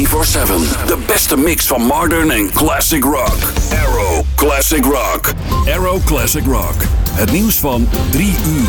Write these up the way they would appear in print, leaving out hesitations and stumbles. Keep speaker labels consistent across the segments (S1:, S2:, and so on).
S1: De beste mix van modern en classic rock. Arrow Classic Rock. Arrow Classic Rock. Het nieuws van 3 uur.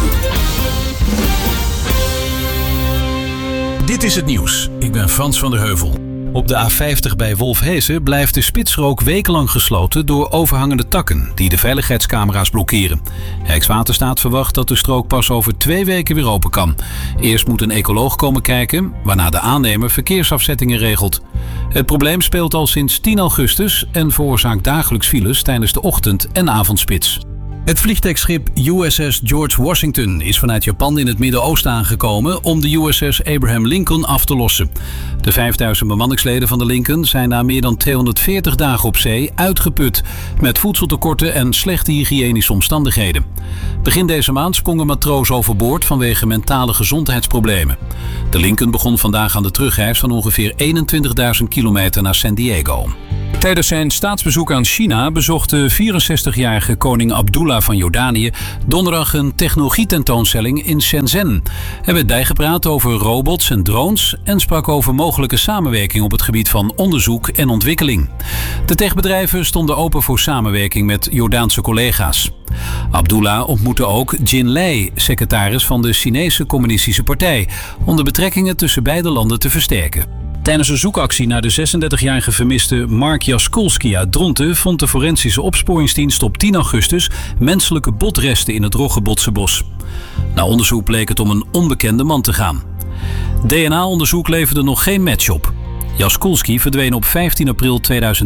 S2: Dit is het nieuws. Ik ben Frans van der Heuvel. Op de A50 bij Wolfheze blijft de spitsrook wekenlang gesloten door overhangende takken die de veiligheidscamera's blokkeren. Rijkswaterstaat verwacht dat de strook pas over 2 weken weer open kan. Eerst moet een ecoloog komen kijken, waarna de aannemer verkeersafzettingen regelt. Het probleem speelt al sinds 10 augustus en veroorzaakt dagelijks files tijdens de ochtend- en avondspits. Het vliegdekschip USS George Washington is vanuit Japan in het Midden-Oosten aangekomen om de USS Abraham Lincoln af te lossen. De 5000 bemanningsleden van de Lincoln zijn na meer dan 240 dagen op zee uitgeput met voedseltekorten en slechte hygiënische omstandigheden. Begin deze maand sprong een matroos overboord vanwege mentale gezondheidsproblemen. De Lincoln begon vandaag aan de terugreis van ongeveer 21.000 kilometer naar San Diego. Tijdens zijn staatsbezoek aan China bezocht de 64-jarige koning Abdullah van Jordanië donderdag een technologietentoonstelling in Shenzhen. Hij werd bijgepraat over robots en drones en sprak over mogelijke samenwerking op het gebied van onderzoek en ontwikkeling. De techbedrijven stonden open voor samenwerking met Jordaanse collega's. Abdullah ontmoette ook Jin Lei, secretaris van de Chinese Communistische Partij, om de betrekkingen tussen beide landen te versterken. Tijdens een zoekactie naar de 36-jarige vermiste Mark Jaskulski uit Dronten vond de forensische opsporingsdienst op 10 augustus menselijke botresten in het Roggebotse bos. Na onderzoek bleek het om een onbekende man te gaan. DNA-onderzoek leverde nog geen match op. Jaskulski verdween op 15 april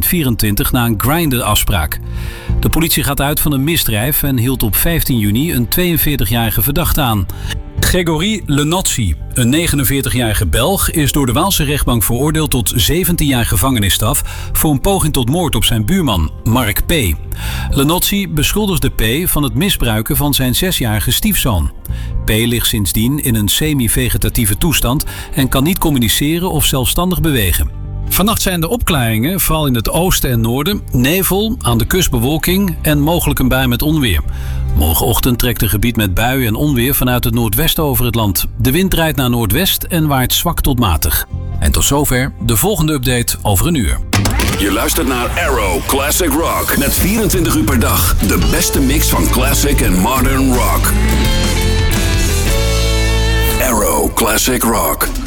S2: 2024 na een Grindr-afspraak. De politie gaat uit van een misdrijf en hield op 15 juni een 42-jarige verdachte aan. Gregory Lenotzi, een 49-jarige Belg, is door de Waalse rechtbank veroordeeld tot 17 jaar gevangenisstraf voor een poging tot moord op zijn buurman, Mark P. Lenotzi beschuldigde P. van het misbruiken van zijn 6-jarige stiefzoon. P. ligt sindsdien in een semi-vegetatieve toestand en kan niet communiceren of zelfstandig bewegen. Vannacht zijn er opklaringen, vooral in het oosten en noorden, nevel, aan de kust bewolking en mogelijk een bui met onweer. Morgenochtend trekt een gebied met buien en onweer vanuit het noordwesten over het land. De wind draait naar noordwest en waait zwak tot matig. En tot zover de volgende update over een uur.
S1: Je luistert naar Arrow Classic Rock. Met 24 uur per dag de beste mix van classic en modern rock. Arrow Classic Rock.